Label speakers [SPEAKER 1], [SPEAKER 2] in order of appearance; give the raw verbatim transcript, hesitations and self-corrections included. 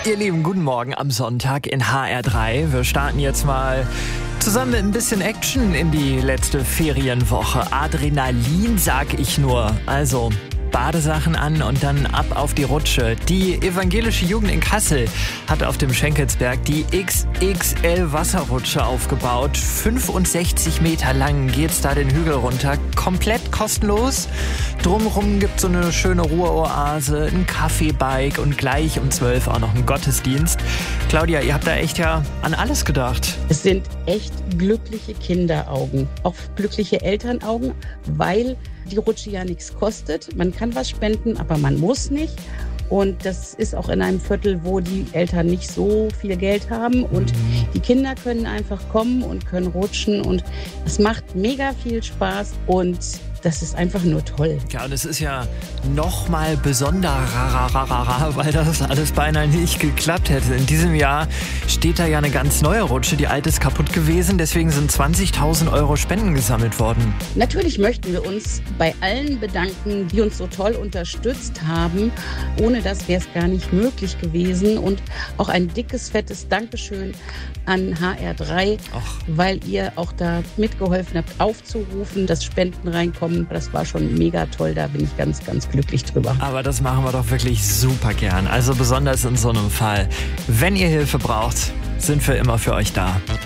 [SPEAKER 1] Ihr Lieben, guten Morgen am Sonntag in H R drei. Wir starten jetzt mal zusammen mit ein bisschen Action in die letzte Ferienwoche. Adrenalin, sag ich nur. Also Badesachen an und dann ab auf die Rutsche. Die evangelische Jugend in Kassel hat auf dem Schenkelsberg die X X L-Wasserrutsche aufgebaut. fünfundsechzig Meter lang geht's da den Hügel runter. Komplett kostenlos. Drumherum gibt's so eine schöne Ruheoase, ein Kaffeebike und gleich um zwölf auch noch ein Gottesdienst. Claudia, ihr habt da echt ja an alles gedacht.
[SPEAKER 2] Es sind echt glückliche Kinderaugen, auch glückliche Elternaugen, weil die Rutsche ja nichts kostet. Man kann was spenden, aber man muss nicht. Und das ist auch in einem Viertel, wo die Eltern nicht so viel Geld haben. Und die Kinder können einfach kommen und können rutschen. Und es macht mega viel Spaß. Und das ist einfach nur toll.
[SPEAKER 1] Ja, und es ist ja noch mal besonderer, weil das alles beinahe nicht geklappt hätte. In diesem Jahr steht da ja eine ganz neue Rutsche. Die alte ist kaputt gewesen. Deswegen sind zwanzigtausend Euro Spenden gesammelt worden.
[SPEAKER 2] Natürlich möchten wir uns bei allen bedanken, die uns so toll unterstützt haben. Ohne das wäre es gar nicht möglich gewesen. Und auch ein dickes, fettes Dankeschön an H R drei,
[SPEAKER 1] Ach.
[SPEAKER 2] weil ihr auch da mitgeholfen habt, aufzurufen, dass Spenden reinkommen. Das war schon mega toll, da bin ich ganz, ganz glücklich drüber.
[SPEAKER 1] Aber das machen wir doch wirklich super gern. Also besonders in so einem Fall. Wenn ihr Hilfe braucht, sind wir immer für euch da.